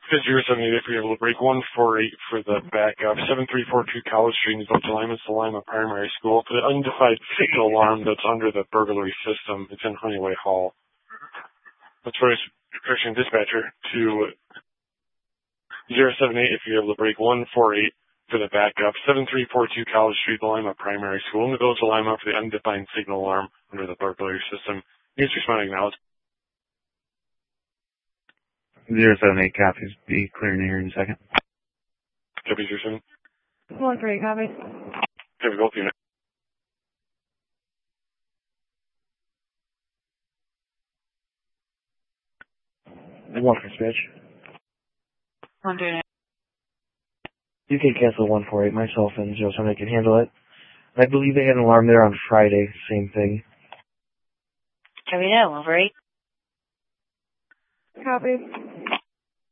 078 if you're able to break 148 for the backup. 7342 College Street in Lima, Salima Primary School. For the undefined signal alarm that's under the burglary system, it's in Honeyway Hall. That's for Christian Dispatcher to 078 if you're able to break 148 for the backup. 7342 College Street, Lima Primary School in the Village of Lima for the undefined signal alarm under the burglary system. News responding now. 078 copies. Be clearing here in a second. Copy 07. 148 copy. Copy both units. One for switch. 138. You can cancel 148. Myself and Joe Sunday can handle it. I believe they had an alarm there on Friday. Same thing. Copy that, 148. Copy.